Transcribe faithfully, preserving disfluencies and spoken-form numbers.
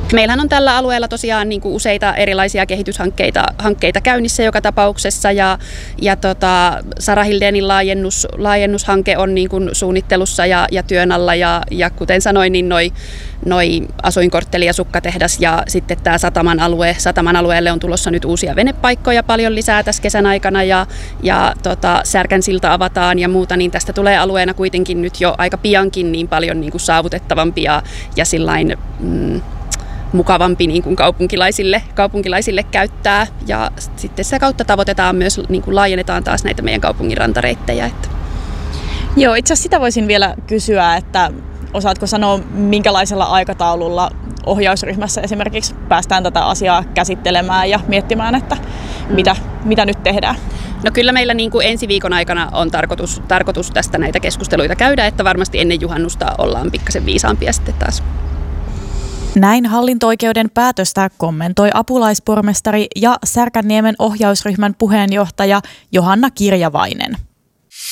Meillähän on tällä alueella tosiaan niin kuin useita erilaisia kehityshankkeita hankkeita käynnissä joka tapauksessa ja, ja tota, Sara Hildénin laajennus, laajennushanke on niin kuin suunnittelussa ja, ja työn alla ja, ja kuten sanoin, niin noi, noi asuinkortteli ja sukkatehdas ja sitten tämä Sataman alue. Sataman alueelle on tulossa nyt uusia venepaikkoja paljon lisää tässä kesän aikana ja, ja tota, Särkän silta avataan ja muuta, niin tästä tulee alueena kuitenkin nyt jo aika piankin niin paljon niin kuin saavutettavampi ja, ja sillain, mm, mukavampi niin kuin kaupunkilaisille, kaupunkilaisille käyttää ja sitten sitä kautta tavoitetaan myös, niin kuin laajennetaan taas näitä meidän kaupungin rantareittejä. Että. Joo, itse asiassa sitä voisin vielä kysyä, että osaatko sanoa minkälaisella aikataululla ohjausryhmässä esimerkiksi päästään tätä asiaa käsittelemään ja miettimään, että mm. mitä, mitä nyt tehdään? No kyllä meillä niin kuin ensi viikon aikana on tarkoitus, tarkoitus tästä näitä keskusteluita käydä, että varmasti ennen juhannusta ollaan pikkasen viisaampia sitten taas. Näin hallinto-oikeuden päätöstä kommentoi apulaispormestari ja Särkänniemen ohjausryhmän puheenjohtaja Johanna Kirjavainen.